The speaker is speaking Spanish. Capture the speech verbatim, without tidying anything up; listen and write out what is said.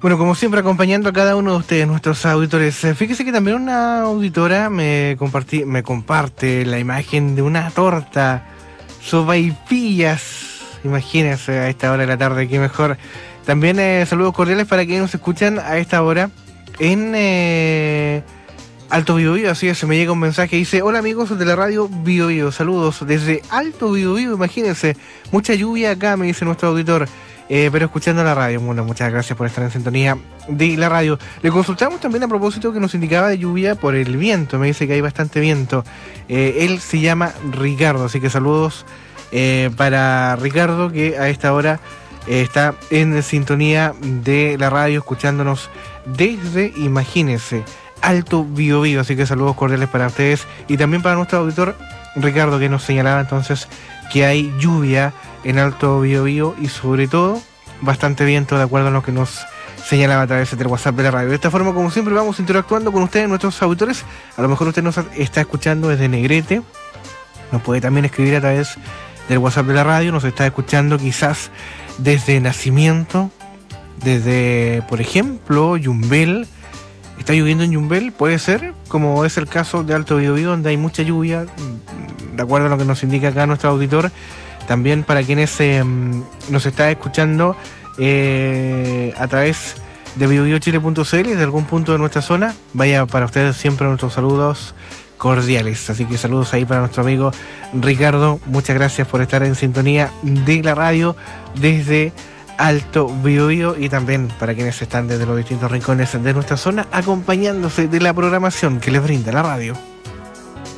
Bueno, como siempre, acompañando a cada uno de ustedes, nuestros auditores. Eh, Fíjese que también una auditora me, compartí, me comparte la imagen de una torta, sopaipillas. Imagínense a esta hora de la tarde, qué mejor. También eh, saludos cordiales para quienes nos escuchan a esta hora en eh, Alto Biobío. Así es, me llega un mensaje, dice: hola amigos de la radio Biobío, saludos desde Alto Biobío. Imagínense, mucha lluvia acá, me dice nuestro auditor. Eh, pero escuchando la radio. Bueno, muchas gracias por estar en sintonía de la radio. Le consultamos también a propósito que nos indicaba de lluvia por el viento. Me dice que hay bastante viento. Eh, él se llama Ricardo, así que saludos eh, para Ricardo, que a esta hora eh, está en sintonía de la radio, escuchándonos desde, imagínense, Alto Biobío. Así que saludos cordiales para ustedes y también para nuestro auditor Ricardo, que nos señalaba entonces que hay lluvia en Alto Biobío y sobre todo bastante viento, de acuerdo a lo que nos señalaba a través del WhatsApp de la radio. De esta forma, como siempre, vamos interactuando con ustedes, nuestros auditores. A lo mejor usted nos está escuchando desde Negrete, nos puede también escribir a través del WhatsApp de la radio, nos está escuchando quizás desde Nacimiento, desde, por ejemplo, Yumbel. ¿Está lloviendo en Yumbel? Puede ser, como es el caso de Alto Biobío, donde hay mucha lluvia, de acuerdo a lo que nos indica acá nuestro auditor. También para quienes eh, nos está escuchando eh, a través de biobiochile punto c l, desde algún punto de nuestra zona, vaya para ustedes siempre nuestros saludos cordiales. Así que saludos ahí para nuestro amigo Ricardo. Muchas gracias por estar en sintonía de la radio desde Alto Biobío, y también para quienes están desde los distintos rincones de nuestra zona acompañándose de la programación que les brinda la radio.